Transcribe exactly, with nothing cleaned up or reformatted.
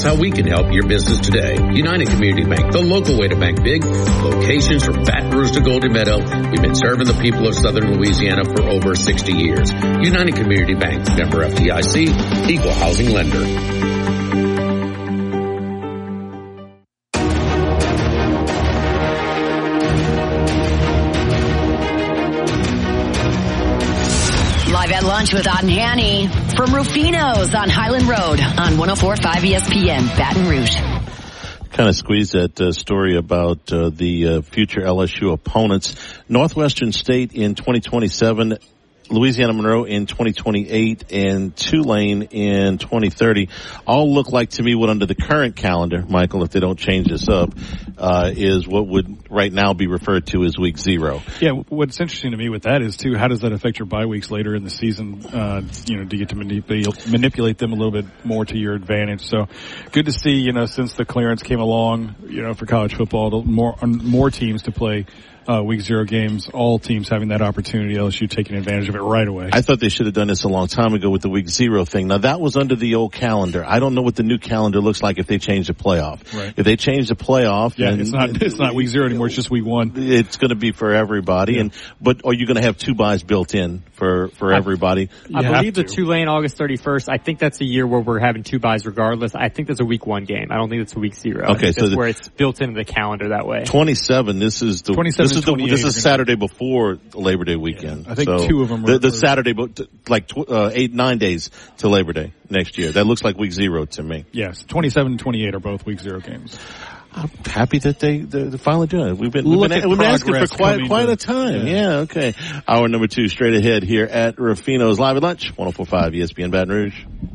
how we can help your business today. United Community Bank, the local way to bank big. Locations from Baton Rouge to Golden Meadow. We've been serving the people of Southern Louisiana for over sixty years. United Community Bank, member F D I C, equal housing lender. Lunch with Ott and Hanny from Rufino's on Highland Road on one oh four point five E S P N, Baton Rouge. Kind of squeeze that uh, story about uh, the uh, future L S U opponents. Northwestern State in twenty twenty-seven, Louisiana Monroe in twenty twenty-eight, and Tulane in twenty thirty all look like to me what under the current calendar, Michael, if they don't change this up, uh, is what would right now be referred to as week zero. Yeah, what's interesting to me with that is, too, how does that affect your bye weeks later in the season? Uh, you know, do you get to manipulate, manipulate them a little bit more to your advantage? So good to see, you know, since the clearance came along, you know, for college football, more, more teams to play Uh, week zero games, all teams having that opportunity, L S U taking advantage of it right away. I thought they should have done this a long time ago with the week zero thing. Now that was under the old calendar. I don't know what the new calendar looks like if they change the playoff. Right. If they change the playoff, yeah, and it's not it's not week zero anymore. It's just week one. It's going to be for everybody. Yeah. And but are you going to have two buys built in for for everybody? I, I believe the Tulane August thirty-first. I think that's a year where we're having two buys regardless. I think that's a week one game. I don't think it's a week zero. Okay, so that's the, where it's built into the calendar that way. twenty-seven. This is the this is the this is Saturday before Labor Day weekend. Yeah, I think so two of them are. The, the are, Saturday, like tw- uh, eight, nine days to Labor Day next year. That looks like week zero to me. Yes, twenty-seven and twenty-eight are both week zero games. I'm happy that they, they're finally doing it. We've been, we've been, we've been asking for quite, quite a time. Yeah. yeah, okay. Hour number two straight ahead here at Rufino's Live at Lunch, one oh four point five E S P N Baton Rouge.